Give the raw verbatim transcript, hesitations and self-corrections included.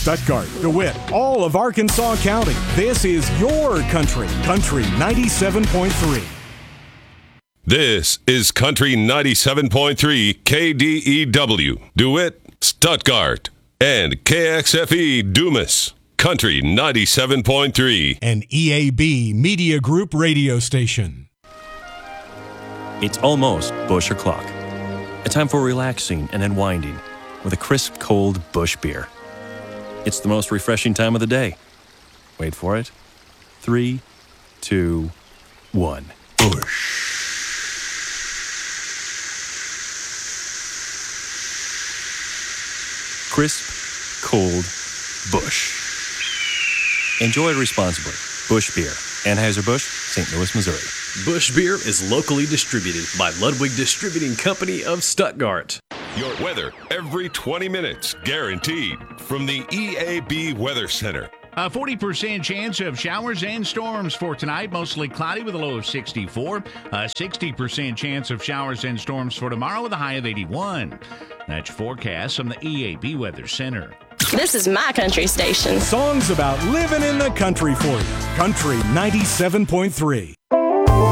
Stuttgart, DeWitt, all of Arkansas County. This is your country. Country ninety-seven point three. This is Country ninety-seven point three K D E W, DeWitt, Stuttgart, and K X F E Dumas. Country ninety-seven point three. An E A B Media Group radio station. It's almost Busch o'clock. A time for relaxing and unwinding with a crisp, cold Busch beer. It's the most refreshing time of the day. Wait for it. Three, two, one. Busch. Crisp, cold Busch. Enjoy responsibly. Busch Beer. Anheuser-Busch, Saint Louis, Missouri. Busch Beer is locally distributed by Ludwig Distributing Company of Stuttgart. Your weather every twenty minutes, guaranteed, from the E A B Weather Center. A forty percent chance of showers and storms for tonight, mostly cloudy with a low of sixty-four. A sixty percent chance of showers and storms for tomorrow with a high of eighty-one. That's your forecast from the E A B Weather Center. This is my country station. Songs about living in the country for you. Country ninety-seven point three.